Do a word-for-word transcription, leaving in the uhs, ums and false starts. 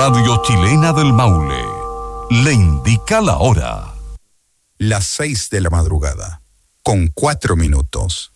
Radio Chilena del Maule le indica la hora. Las seis de la madrugada, con cuatro minutos.